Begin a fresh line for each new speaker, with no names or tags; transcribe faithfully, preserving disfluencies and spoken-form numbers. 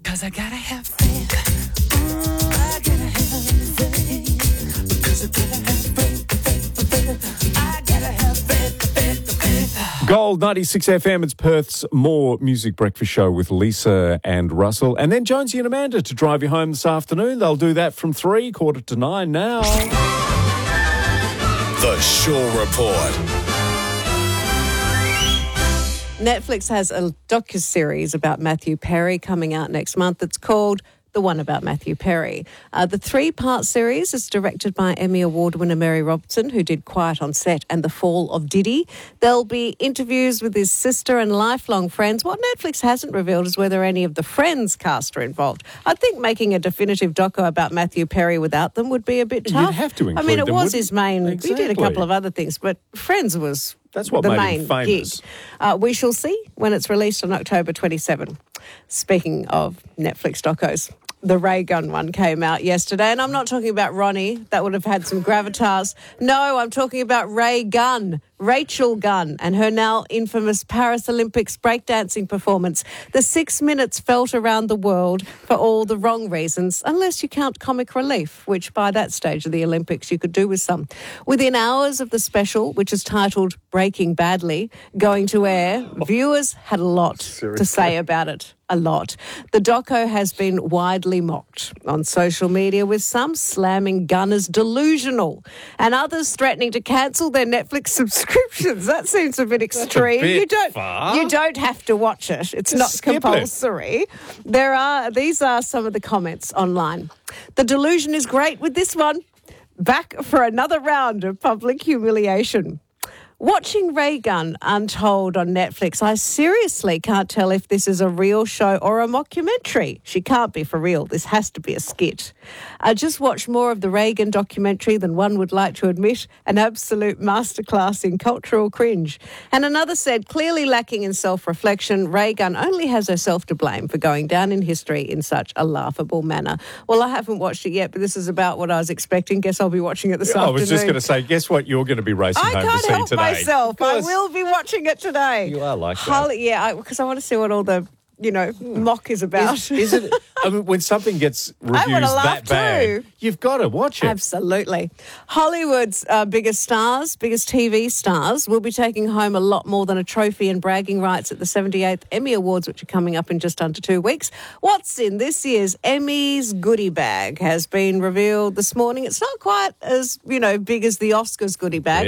'Cause I gotta have faith. Mm, I gotta have faith. Because I gotta have faith, faith, faith. I gotta have faith, faith, faith.
Gold ninety-six F M, it's Perth's More Music Breakfast Show with Lisa and Russell. And then Jonesy and Amanda to drive you home this afternoon. They'll do that from three, quarter to nine now.
The Shaw Report.
Netflix has a docuseries about Matthew Perry coming out next month. It's called The One About Matthew Perry. Uh, the three-part series is directed by Emmy Award winner Mary Robertson, who did Quiet on Set and The Fall of Diddy. There'll be interviews with his sister and lifelong friends. What Netflix hasn't revealed is whether any of the Friends cast are involved. I think making a definitive doco about Matthew Perry without them would be a bit tough.
You'd have to include
I mean, it
them,
was
wouldn't
his main...
Exactly.
He did a couple of other things, but Friends was...
That's what
the
made
main
him famous.
Gig. Uh, we shall see when it's released on October twenty-seventh. Speaking of Netflix docos, the Ray Gun one came out yesterday, and I'm not talking about Ronnie. That would have had some gravitas. No, I'm talking about Ray Gunn, Rachel Gunn, and her now infamous Paris Olympics breakdancing performance. The six minutes felt around the world for all the wrong reasons, unless you count comic relief, which by that stage of the Olympics you could do with some. Within hours of the special, which is titled Breaking Badly, going to air, viewers had a lot to say about it. A lot. The doco has been widely mocked on social media, with some slamming Gunn as delusional and others threatening to cancel their Netflix subscriptions. That seems a bit extreme.
a bit
you don't
far.
you don't have to watch it. It's
Just
not
skip it.
compulsory. There are these are some of the comments online. The delusion is great with this one. Back for another round of public humiliation. Watching Ray Gunn Untold on Netflix, I seriously can't tell if this is a real show or a mockumentary. She can't be for real. This has to be a skit. I just watched more of the Reagan documentary than one would like to admit. An absolute masterclass in cultural cringe. And another said, clearly lacking in self-reflection, Ray Gunn only has herself to blame for going down in history in such a laughable manner. Well, I haven't watched it yet, but this is about what I was expecting. Guess I'll be watching it this
I
afternoon.
was just going to say, guess what you're going to be racing
I
home
can't
to see
help
today?
myself. I
Because
will be watching it today.
You are like that.
Holly, yeah, because I, I want to see what all the, you know, mock is about.
Is, is it? I mean, when something gets reviews
wanna laugh
that bad,
too.
you've got to watch it.
Absolutely. Hollywood's uh, biggest stars, biggest T V stars, will be taking home a lot more than a trophy and bragging rights at the seventy-eighth Emmy Awards, which are coming up in just under two weeks. What's in this year's Emmys goodie bag has been revealed this morning. It's not quite as, you know, big as the Oscars goodie bag.